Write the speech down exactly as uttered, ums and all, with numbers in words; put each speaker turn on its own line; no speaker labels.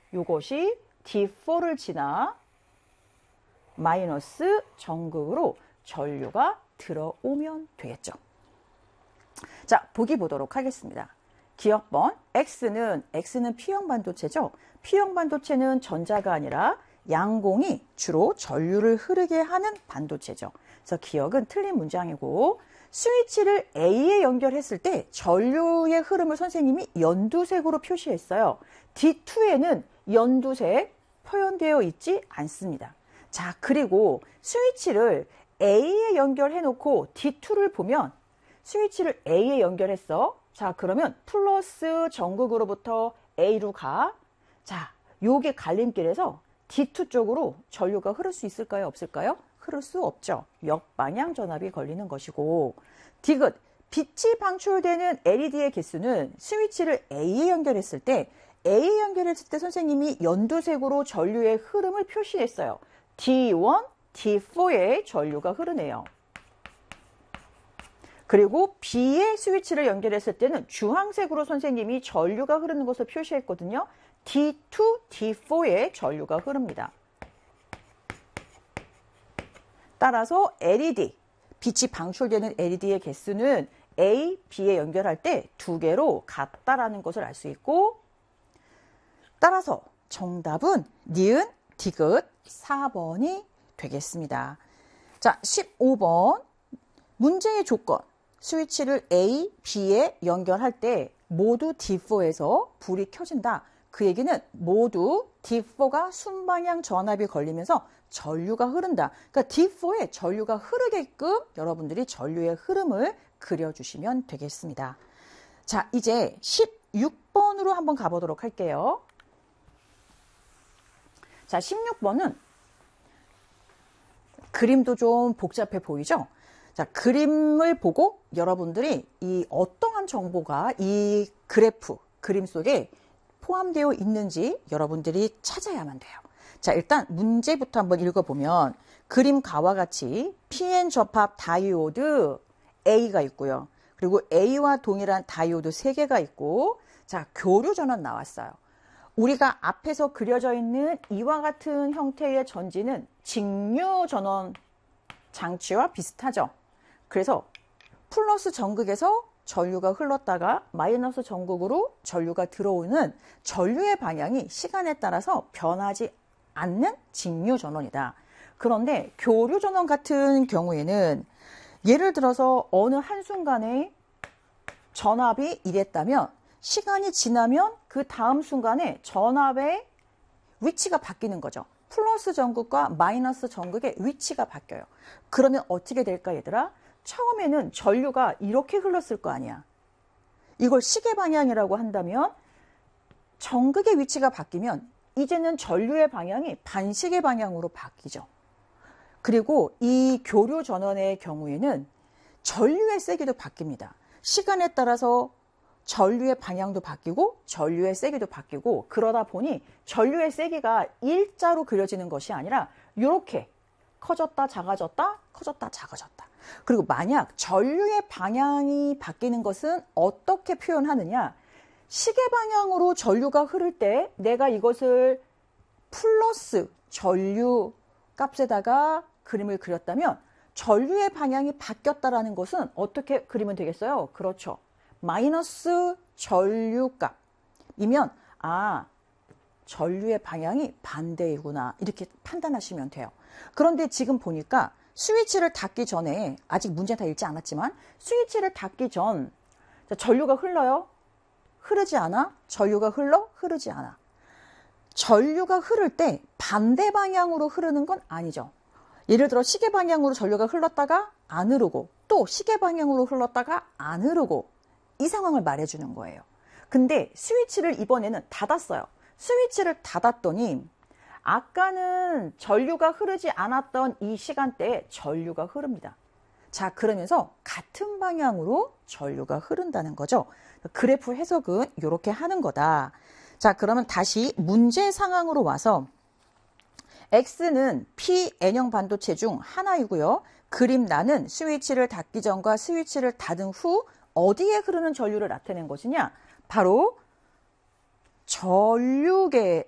이것이 디 포를 지나 마이너스 전극으로 전류가 들어오면 되겠죠. 자, 보기 보도록 하겠습니다. 기억번 X는 X는 P형 반도체죠. P형 반도체는 전자가 아니라 양공이 주로 전류를 흐르게 하는 반도체죠. 그래서 기억은 틀린 문장이고, 스위치를 A에 연결했을 때 전류의 흐름을 선생님이 연두색으로 표시했어요. 디 투에는 연두색 표현되어 있지 않습니다. 자, 그리고 스위치를 A에 연결해 놓고 디 투를 보면, 스위치를 A에 연결했어. 자, 그러면 플러스 전극으로부터 A로 가. 자, 요게 갈림길에서 디 투 쪽으로 전류가 흐를 수 있을까요? 없을까요? 흐를 수 없죠. 역방향 전압이 걸리는 것이고, 디귿, 빛이 방출되는 엘이디의 개수는 스위치를 A에 연결했을 때, A에 연결했을 때 선생님이 연두색으로 전류의 흐름을 표시했어요. 디 원, 디 포에 전류가 흐르네요. 그리고 B에 스위치를 연결했을 때는 주황색으로 선생님이 전류가 흐르는 것을 표시했거든요. 디 투, 디 포에 전류가 흐릅니다. 따라서 엘이디, 빛이 방출되는 엘이디의 개수는 A, B에 연결할 때 두 개로 같다라는 것을 알 수 있고, 따라서 정답은 니은, 디귿 사 번이 되겠습니다. 자, 십오 번 문제의 조건. 스위치를 A, B에 연결할 때 모두 디 포에서 불이 켜진다. 그 얘기는 모두 디 포가 순방향 전압이 걸리면서 전류가 흐른다. 그러니까 디 포에 전류가 흐르게끔 여러분들이 전류의 흐름을 그려주시면 되겠습니다. 자, 이제 십육 번으로 한번 가보도록 할게요. 자, 십육 번은 그림도 좀 복잡해 보이죠? 자, 그림을 보고 여러분들이 이 어떠한 정보가 이 그래프, 그림 속에 포함되어 있는지 여러분들이 찾아야만 돼요. 자, 일단 문제부터 한번 읽어보면 그림과와 같이 피엔 접합 다이오드 A가 있고요. 그리고 A와 동일한 다이오드 세 개가 있고, 자, 교류 전원 나왔어요. 우리가 앞에서 그려져 있는 이와 같은 형태의 전지는 직류 전원 장치와 비슷하죠. 그래서 플러스 전극에서 전류가 흘렀다가 마이너스 전극으로 전류가 들어오는 전류의 방향이 시간에 따라서 변하지 않는 직류 전원이다. 그런데 교류 전원 같은 경우에는 예를 들어서 어느 한순간에 전압이 이랬다면 시간이 지나면 그 다음 순간에 전압의 위치가 바뀌는 거죠. 플러스 전극과 마이너스 전극의 위치가 바뀌어요. 그러면 어떻게 될까, 얘들아? 처음에는 전류가 이렇게 흘렀을 거 아니야. 이걸 시계 방향이라고 한다면 전극의 위치가 바뀌면 이제는 전류의 방향이 반시계 방향으로 바뀌죠. 그리고 이 교류 전원의 경우에는 전류의 세기도 바뀝니다. 시간에 따라서 전류의 방향도 바뀌고 전류의 세기도 바뀌고, 그러다 보니 전류의 세기가 일자로 그려지는 것이 아니라 이렇게 커졌다 작아졌다 커졌다 작아졌다. 그리고 만약 전류의 방향이 바뀌는 것은 어떻게 표현하느냐, 시계 방향으로 전류가 흐를 때 내가 이것을 플러스 전류 값에다가 그림을 그렸다면 전류의 방향이 바뀌었다라는 것은 어떻게 그리면 되겠어요? 그렇죠. 마이너스 전류값이면 아, 전류의 방향이 반대이구나, 이렇게 판단하시면 돼요. 그런데 지금 보니까 스위치를 닫기 전에, 아직 문제 다 읽지 않았지만 스위치를 닫기 전 전류가 흘러요? 흐르지 않아? 전류가 흘러? 흐르지 않아. 전류가 흐를 때 반대 방향으로 흐르는 건 아니죠. 예를 들어 시계 방향으로 전류가 흘렀다가 안 흐르고, 또 시계 방향으로 흘렀다가 안 흐르고, 이 상황을 말해주는 거예요. 근데 스위치를 이번에는 닫았어요. 스위치를 닫았더니 아까는 전류가 흐르지 않았던 이 시간대에 전류가 흐릅니다. 자, 그러면서 같은 방향으로 전류가 흐른다는 거죠. 그래프 해석은 이렇게 하는 거다. 자, 그러면 다시 문제 상황으로 와서 X는 P N형 반도체 중 하나이고요. 그림 나는 스위치를 닫기 전과 스위치를 닫은 후 어디에 흐르는 전류를 나타낸 것이냐? 바로 전류계,